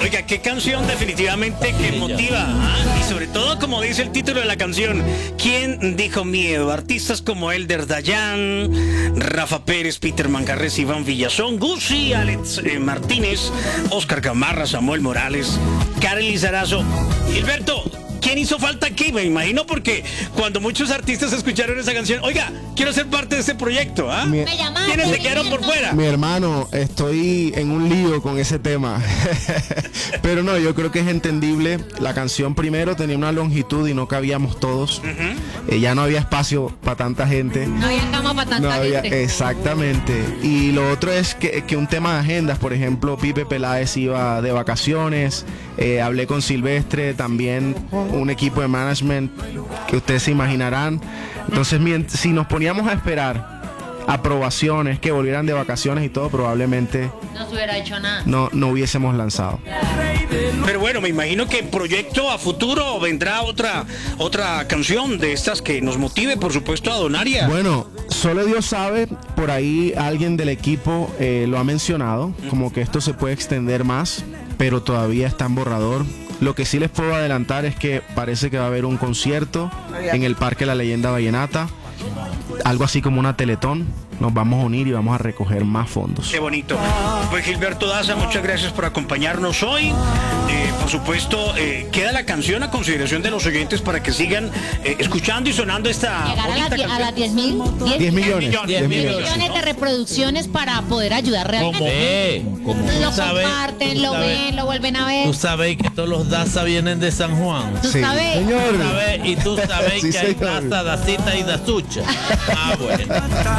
Oiga, qué canción definitivamente que motiva, ¿ah? Y sobre todo, como dice el título de la canción, ¿quién dijo miedo? Artistas como Elder Dayan, Rafa Pérez, Peter Manjarres, Iván Villazón, Gucci, Alex Martínez, Oscar Gamarra, Samuel Morales, Karen Lizarazo. Gilberto, ¿quién hizo falta aquí? Me imagino porque cuando muchos artistas escucharon esa canción, oiga, quiero ser parte de este proyecto, ¿ah? Me ¿Quiénes se quedaron por fuera? Mi hermano, estoy en un lío con ese tema. Pero no, yo creo que es entendible. La canción primero tenía una longitud y no cabíamos todos. Ya no había espacio para tanta gente. No había cama para tanta gente. Exactamente. Y lo otro es que un tema de agendas, por ejemplo, Pipe Peláez iba de vacaciones. Hablé con Silvestre, también un equipo de management que ustedes se imaginarán. Entonces, si nos poníamos a esperar aprobaciones, que volvieran de vacaciones y todo, probablemente no se hubiera hecho nada. No hubiésemos lanzado. Pero bueno, me imagino que proyecto a futuro vendrá otra canción de estas que nos motive, por supuesto, a Donaria. Bueno, solo Dios sabe, por ahí alguien del equipo lo ha mencionado, como que esto se puede extender más, pero todavía está en borrador. Lo que sí les puedo adelantar es que parece que va a haber un concierto en el Parque La Leyenda Vallenata, algo así como una teletón. Nos vamos a unir y vamos a recoger más fondos. Qué bonito. Pues Gilberto Daza, muchas gracias por acompañarnos hoy. Por supuesto, queda la canción a consideración de los oyentes para que sigan escuchando y sonando esta llegar a las 10 millones de reproducciones para poder ayudar realmente. Lo comparten, lo ven, lo vuelven a ver. Tú sabes que todos los Daza vienen de San Juan. ¿Tú sabes? Señor. Y tú sabes Sí, que hay señor. Daza, Dacita y Dazucha. Ah, bueno.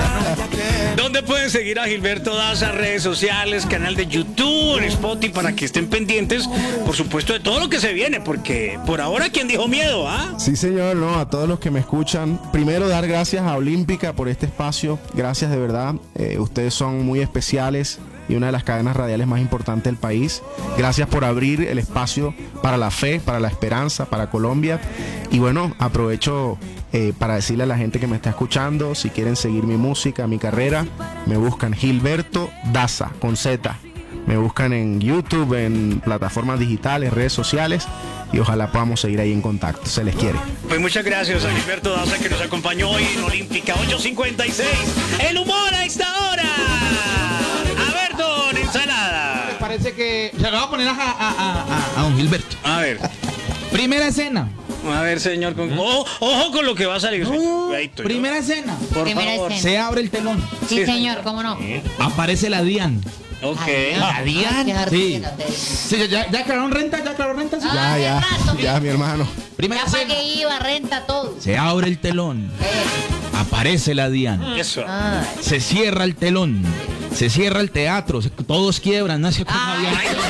¿Dónde pueden seguir a Gilberto Daza? Redes sociales, canal de YouTube, en Spotify, para que estén pendientes, por supuesto, de todo lo que se viene, porque por ahora, ¿quién dijo miedo? ¿Ah? Sí, señor, no, a todos los que me escuchan. Primero, dar gracias a Olímpica por este espacio. Gracias de verdad. Ustedes son muy especiales y una de las cadenas radiales más importantes del país. Gracias por abrir el espacio para la fe, para la esperanza, para Colombia. Y bueno, aprovecho para decirle a la gente que me está escuchando, si quieren seguir mi música, mi carrera, me buscan Gilberto Daza, con Z. Me buscan en YouTube, en plataformas digitales, redes sociales, y ojalá podamos seguir ahí en contacto. Se les quiere. Pues muchas gracias a Gilberto Daza, que nos acompañó hoy en Olímpica 856. El humor a esta hora. A ver, don Ensalada. Parece que se lo va a poner a don Gilberto. A ver. Primera escena. A ver, señor. Ojo con lo que va a salir. Ahí estoy, Primera escena. Por Primera favor. escena. Se abre el telón. Sí, señor, ¿cómo no? Aparece la Dian. Ok. ¿La Dian? Sí. Sí, ya aclararon renta, ¿sí? Ya, mi hermano. Primera Ya para escena. que iba, renta todo. Se abre el telón. Aparece la Dian. Eso. Ay. Se cierra el telón. Se cierra el teatro. Todos quiebran. No sé cómo Ay. había.